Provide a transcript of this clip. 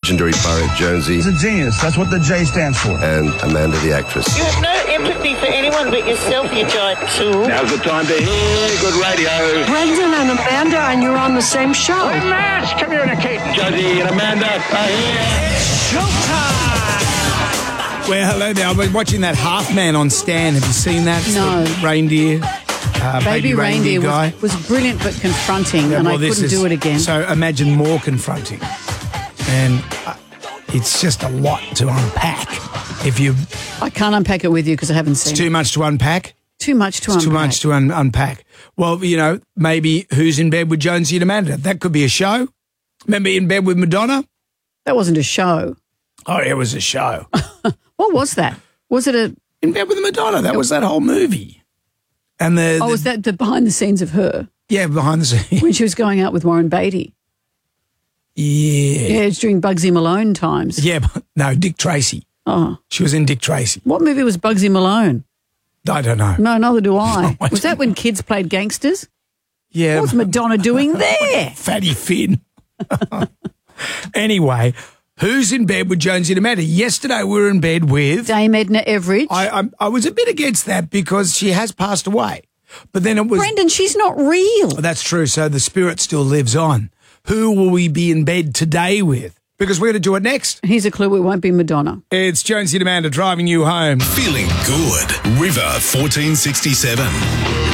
legendary pirate Jonesy. He's a genius. That's what the J stands for. And Amanda the actress. You have no empathy for anyone but yourself, you giant tool. Now's the time to hear good radio. Brendan and Amanda, and you're on the same show. We must communicate. Josie and Amanda are here. Well, hello there. I've been watching that Half Man on Stan. Have you seen that? It's No. the reindeer. Baby reindeer guy. was brilliant but confronting, and I couldn't do it again. So imagine more confronting. And it's just a lot to unpack. I can't unpack it with you because I haven't seen It's too much to unpack. Too much to unpack. Too much to unpack. Well, you know, maybe Who's in Bed with Jonesy and Amanda? That could be a show. Remember In Bed with Madonna? That wasn't a show. Oh, it was a show. What was that? Was it a... In Bed with Madonna. That was that whole movie. And was that the behind the scenes of her? Yeah, behind the scenes. When she was going out with Warren Beatty. Yeah. Yeah, it's during Bugsy Malone times. Yeah, but no, Dick Tracy. Oh. She was in Dick Tracy. What movie was Bugsy Malone? I don't know. No, neither do I. No, Was that when kids played gangsters? Yeah. What's Madonna doing there? Fatty Finn. Anyway, Who's in Bed with Jonesy and Amanda? Yesterday we were in bed with... Dame Edna Everage. I was a bit against that because she has passed away. But then it was... Brendan, she's not real. That's true. So the spirit still lives on. Who will we be in bed today with? Because we're going to do it next. Here's a clue. It won't be Madonna. It's Jonesy and Amanda driving you home. Feeling good. River 1467.